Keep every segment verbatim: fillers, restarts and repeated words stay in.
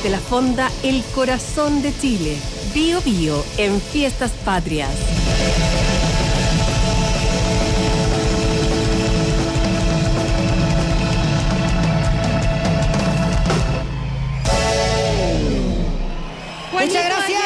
de la Fonda El Corazón de Chile. Bío Bío en Fiestas Patrias. Muchas gracias.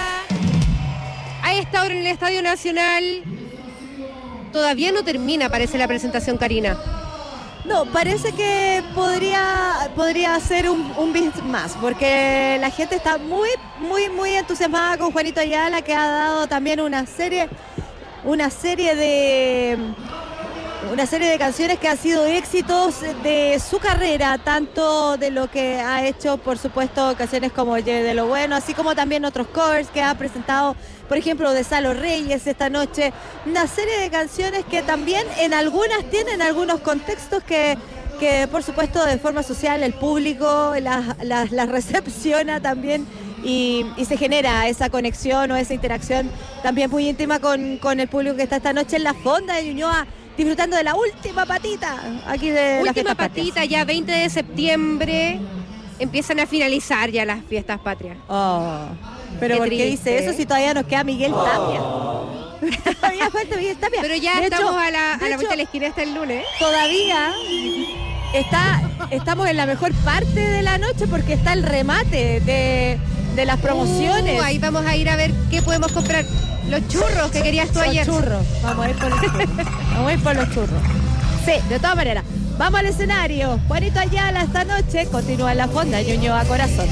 A esta hora en el Estadio Nacional todavía no termina, parece, la presentación, Karina. No, parece que podría, podría ser un, un bis más, porque la gente está muy, muy, muy entusiasmada con Juanito Ayala, que ha dado también una serie, una serie de... Una serie de canciones que han sido éxitos de su carrera, tanto de lo que ha hecho, por supuesto, canciones como Ye de lo Bueno, así como también otros covers que ha presentado, por ejemplo, de Salo Reyes esta noche. Una serie de canciones que también en algunas tienen algunos contextos que, que por supuesto, de forma social el público las, las, las recepciona también. Y, y se genera esa conexión o esa interacción también muy íntima con, con el público que está esta noche en la Fonda de Ñuñoa, disfrutando de la última patita aquí de las Última Fiestas patita, Patrias. ya veinte de septiembre empiezan a finalizar ya las Fiestas Patrias. Oh, pero Qué ¿por qué triste. dice eso si todavía nos queda Miguel Tapia? Todavía falta Miguel Tapia. Pero ya De estamos hecho, a la, a de la vuelta hecho, de la esquina hasta el lunes. Todavía está, estamos en la mejor parte de la noche porque está el remate de, de las promociones. Uh, ahí vamos a ir a ver qué podemos comprar. Los churros que querías tú Los ayer. churros. Vamos a ir por los churros. Vamos a ir por los churros. Sí, de todas maneras. Vamos al escenario. Juanito Ayala esta noche continúa en la Fonda Ñuñoa Corazón.